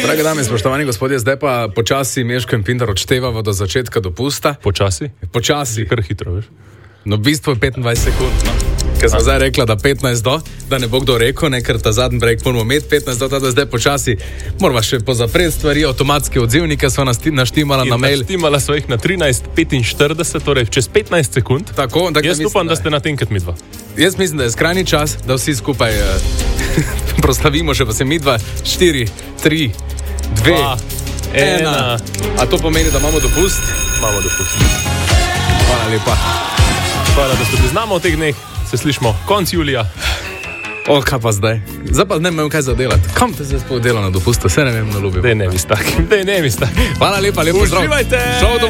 Drage dame, spoštovani gospodje, zdaj pa počasi Meško in Pintar odštevamo do začetka dopusta. Počasi? Počasi. Kar hitro, veš? No, v bistvu 25 sekund, no. Ker smo zdaj rekla, da 15 do, da ne bo kdo rekel, ne, ker ta zadnji break moramo imeti 15 do, da zdaj počasi moramo še pozapreti stvari, avtomatske odzivnike so naštimala na mail. Naštimala so jih na 13:45, torej čez 15 sekund. Tako, jaz upam, da ste na tem, kot mi dva. Jaz mislim, da je skrajni čas, da vsi skupaj proslavimo še pa se mi dva, 4, 3, 2, 1. A to pomeni, da imamo dopust? Imamo dopust. Hvala lepa. Hvala, da ste bili z nami v teh dneh. Se slišimo konc julija. O, kaj pa zdaj? Zdaj pa ne vem, kaj zadelati. Kam te zdaj spod dela na dopustu? Se ne vem, na ljubi. Dej ne mi s takim. Hvala lepa, lepo zdrav. Uživajte!